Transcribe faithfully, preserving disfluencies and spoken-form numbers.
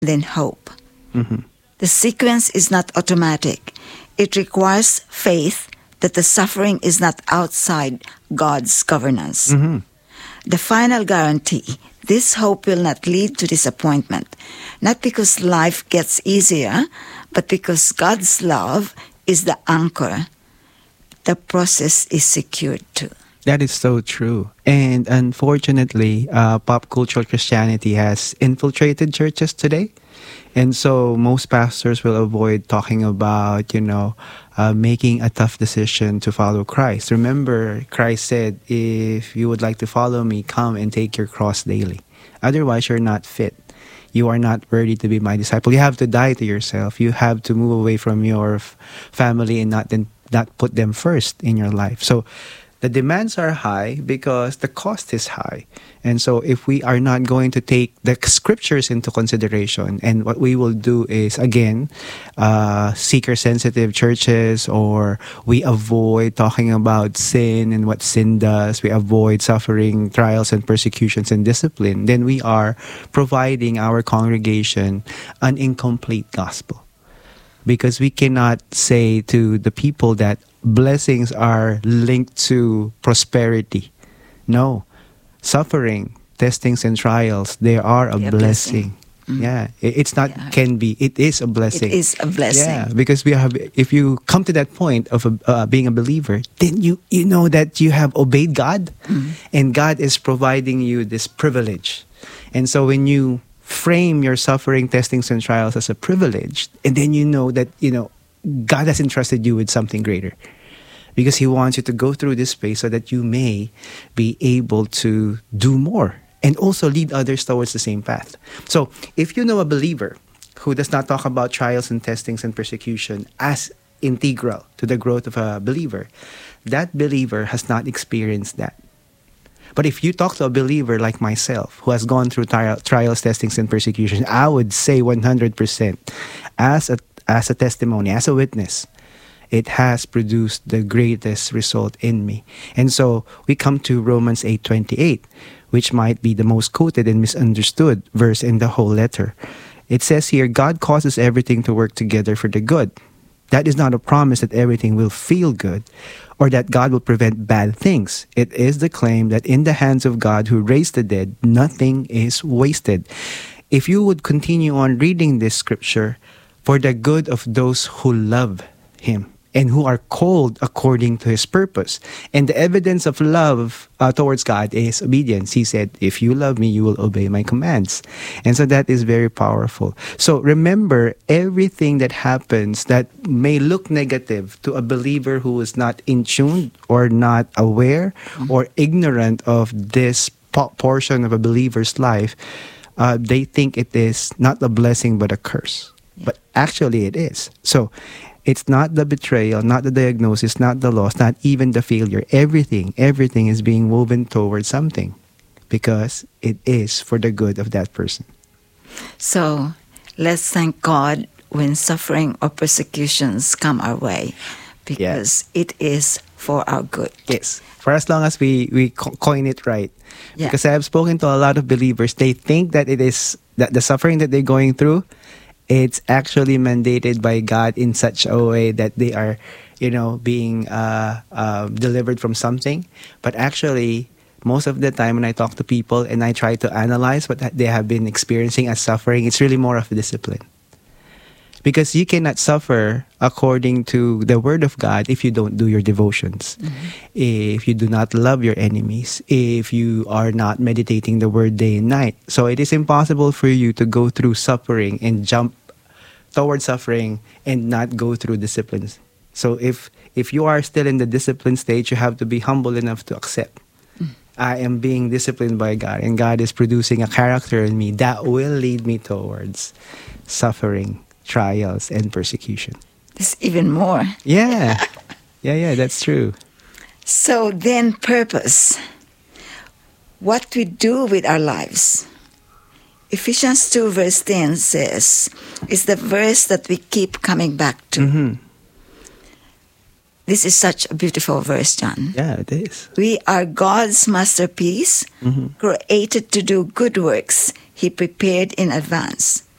then hope. Mm-hmm. The sequence is not automatic. It requires faith that the suffering is not outside God's governance. Mm-hmm. The final guarantee, this hope will not lead to disappointment, not because life gets easier, but because God's love is the anchor. The process is secured too. That is so true. And unfortunately, uh, pop cultural Christianity has infiltrated churches today. And so most pastors will avoid talking about, you know, uh, making a tough decision to follow Christ. Remember, Christ said, if you would like to follow me, come and take your cross daily. Otherwise, you're not fit. You are not worthy to be my disciple. You have to die to yourself. You have to move away from your f- family and not then not put them first in your life. So the demands are high because the cost is high. And so if we are not going to take the scriptures into consideration, and what we will do is, again, uh, seeker-sensitive churches, or we avoid talking about sin and what sin does, we avoid suffering, trials, and persecutions and discipline, then we are providing our congregation an incomplete gospel. Because we cannot say to the people that blessings are linked to prosperity. No. Suffering, testings, and trials, they are a Yeah, blessing. blessing. Mm. Yeah. It- It's not Yeah. can be. It is a blessing. It is a blessing. Yeah. Because we have, if you come to that point of a, uh, being a believer, then you, you know that you have obeyed God. Mm. And God is providing you this privilege. And so when you frame your suffering, testings, and trials as a privilege, and then you know that, you know, God has entrusted you with something greater. Because He wants you to go through this space so that you may be able to do more and also lead others towards the same path. So, if you know a believer who does not talk about trials and testings and persecution as integral to the growth of a believer, that believer has not experienced that. But if you talk to a believer like myself who has gone through tri- trials, testings, and persecution, I would say one hundred percent as a, as a testimony, as a witness, it has produced the greatest result in me. And so we come to Romans eight twenty-eight, which might be the most quoted and misunderstood verse in the whole letter. It says here, God causes everything to work together for the good. That is not a promise that everything will feel good or that God will prevent bad things. It is the claim that in the hands of God who raised the dead, nothing is wasted. If you would continue on reading this scripture, for the good of those who love Him and who are called according to His purpose. And the evidence of love uh, towards God is obedience. He said, if you love me, you will obey my commands. And so that is very powerful. So remember, everything that happens that may look negative to a believer who is not in tune or not aware or ignorant of this po- portion of a believer's life, uh, they think it is not a blessing but a curse. But actually it is. So it's not the betrayal, not the diagnosis, not the loss, not even the failure. Everything, everything is being woven towards something because it is for the good of that person. So let's thank God when suffering or persecutions come our way, because it is for our good. Yes. For as long as we, we co- coin it right. Yeah. Because I have spoken to a lot of believers, they think that it is, that the suffering that they're going through, it's actually mandated by God in such a way that they are, you know, being uh, uh, delivered from something. But actually, most of the time when I talk to people and I try to analyze what they have been experiencing as suffering, it's really more of a discipline. Because you cannot suffer according to the Word of God if you don't do your devotions, mm-hmm. if you do not love your enemies, if you are not meditating the Word day and night. So it is impossible for you to go through suffering and jump towards suffering and not go through disciplines. So if if you are still in the discipline stage, you have to be humble enough to accept. Mm. I am being disciplined by God, and God is producing a character in me that will lead me towards suffering, trials, and persecution. There's even more. Yeah. Yeah, yeah, that's true. So then purpose. What we do with our lives. Ephesians two verse ten says, it's the verse that we keep coming back to. Mm-hmm. This is such a beautiful verse, John. Yeah, it is. We are God's masterpiece, mm-hmm. created to do good works He prepared in advance.